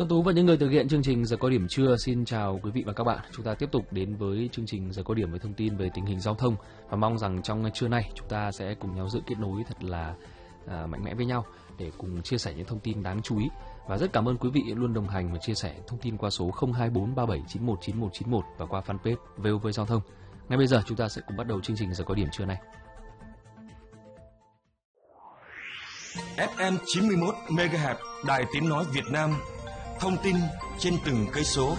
Xuân Tú và những người thực hiện chương trình Giờ có điểm trưa xin chào quý vị và các bạn. Chúng ta tiếp tục đến với chương trình Giờ có điểm với thông tin về tình hình giao thông và mong rằng trong trưa nay chúng ta sẽ cùng nhau giữ kết nối thật là mạnh mẽ với nhau để cùng chia sẻ những thông tin đáng chú ý. Và rất cảm ơn quý vị luôn đồng hành và chia sẻ thông tin qua số 02437919191 và qua fanpage VOV Giao thông. Ngay bây giờ chúng ta sẽ cùng bắt đầu chương trình Giờ có điểm trưa nay. FM 91 MHz Đài Tiếng nói Việt Nam. Thông tin trên từng cây số.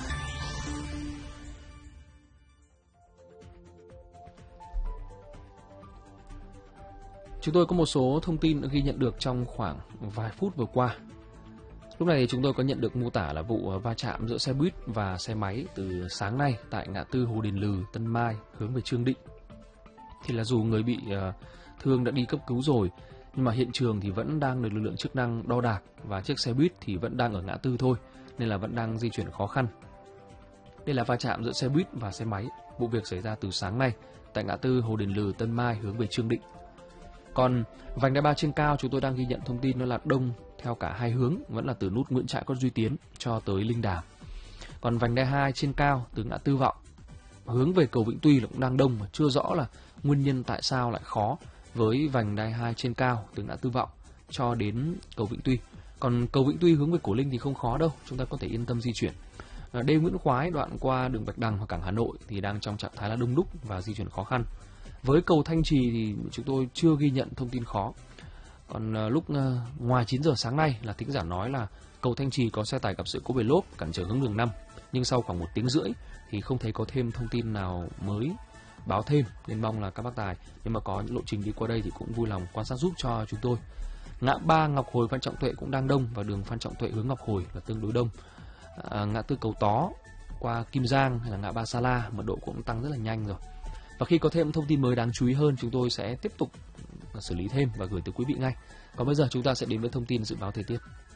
Chúng tôi có một số thông tin đã ghi nhận được trong khoảng vài phút vừa qua. Lúc này chúng tôi có nhận được mô tả là vụ va chạm giữa xe buýt và xe máy từ sáng nay tại ngã tư Hồ Đền Lừ, Tân Mai hướng về Trương Định. Thì là dù người bị thương đã đi cấp cứu rồi, nhưng mà hiện trường thì vẫn đang được lực lượng chức năng đo đạc và chiếc xe buýt thì vẫn đang ở ngã tư thôi, nên là vẫn đang di chuyển khó khăn. Đây là va chạm giữa xe buýt và xe máy, vụ việc xảy ra từ sáng nay tại ngã tư Hồ Đền Lừ, Tân Mai hướng về Trương Định. Còn vành đai 3 trên cao chúng tôi đang ghi nhận thông tin nó là đông theo cả hai hướng, vẫn là từ nút Nguyễn Trãi Quất Duy Tiến cho tới Linh Đàm. Còn vành đai 2 trên cao từ ngã tư Vọng hướng về cầu Vĩnh Tuy cũng đang đông và chưa rõ là nguyên nhân tại sao lại khó với vành đai 2 trên cao từ ngã tư Vọng cho đến cầu Vĩnh Tuy. Còn cầu Vĩnh Tuy hướng về Cổ Linh thì không khó đâu, chúng ta có thể yên tâm di chuyển. Đê Nguyễn Khoái đoạn qua đường Bạch Đằng hoặc cảng Hà Nội thì đang trong trạng thái là đông đúc và di chuyển khó khăn. Với cầu Thanh Trì thì chúng tôi chưa ghi nhận thông tin khó. Còn lúc ngoài 9 giờ sáng nay là thính giả nói là cầu Thanh Trì có xe tải gặp sự cố về lốp cản trở hướng đường 5. Nhưng sau khoảng 1 tiếng rưỡi thì không thấy có thêm thông tin nào mới báo thêm, nên mong là các bác tài nếu mà có những lộ trình đi qua đây thì cũng vui lòng quan sát giúp cho chúng tôi. Ngã ba Ngọc Hồi Phan Trọng Tuệ cũng đang đông và đường Phan Trọng Tuệ hướng Ngọc Hồi là tương đối đông. Ngã tư Cầu Tó qua Kim Giang hay là ngã ba Sa La mật độ cũng tăng rất là nhanh rồi. Và khi có thêm thông tin mới đáng chú ý hơn chúng tôi sẽ tiếp tục xử lý thêm và gửi tới quý vị ngay. Còn bây giờ chúng ta sẽ đến với thông tin dự báo thời tiết.